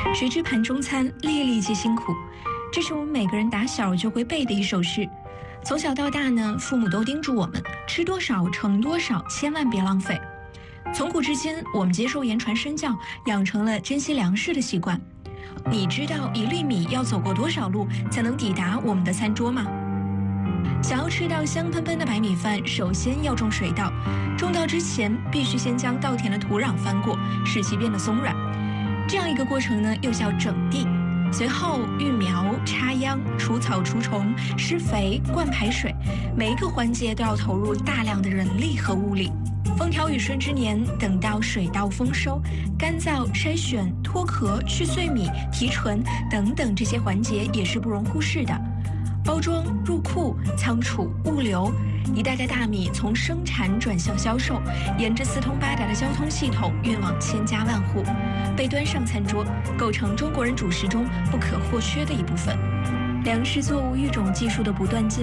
谁知盘中餐，粒粒皆辛苦。这是我们每个人打小就会背的一首诗。从小到大呢，父母都叮嘱我们吃多少盛多少，千万别浪费。从古至今，我们接受言传身教，养成了珍惜粮食的习惯。你知道1粒米要走过多少路才能抵达我们的餐桌吗？想要吃到香喷喷的白米饭，首先要种水稻。种稻之前，必须先将稻田的土壤翻过，使其变得松软。这样一个过程呢，又叫整地。随后育苗、插秧、除草除虫、施肥、灌排水，每一个环节都要投入大量的人力和物力。风调雨顺之年，等到水稻丰收，干燥、筛选、脱壳、去碎米、提纯等等这些环节也是不容忽视的。包装、入库、仓储、物流，一袋袋大米从生产转向销售，沿着四通八达的交通系统运往千家万户，被端上餐桌，构成中国人主食中不可或缺的一部分。粮食作物育种技术的不断进